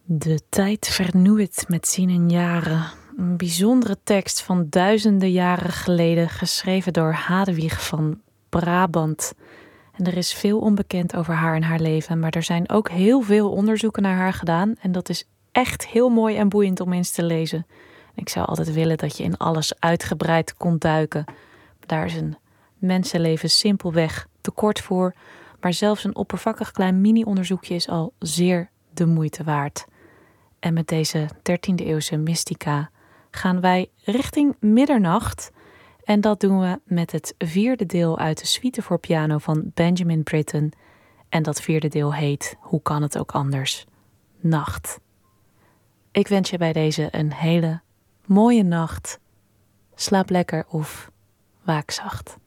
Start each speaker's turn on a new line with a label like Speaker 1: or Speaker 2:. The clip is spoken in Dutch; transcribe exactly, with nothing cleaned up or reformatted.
Speaker 1: De tijd vernieuwt met zijn jaren. Een bijzondere tekst van duizenden jaren geleden, geschreven door Hadewig van Brabant. En er is veel onbekend over haar en haar leven, maar er zijn ook heel veel onderzoeken naar haar gedaan. En dat is echt heel mooi en boeiend om eens te lezen. Ik zou altijd willen dat je in alles uitgebreid kon duiken. Daar is een mensenleven simpelweg te kort voor, maar zelfs een oppervlakkig klein mini-onderzoekje is al zeer de moeite waard. En met deze dertiende eeuwse mystica gaan wij richting middernacht. En dat doen we met het vierde deel uit de suite voor piano van Benjamin Britten. En dat vierde deel heet, hoe kan het ook anders, Nacht. Ik wens je bij deze een hele mooie nacht. Slaap lekker of waak zacht.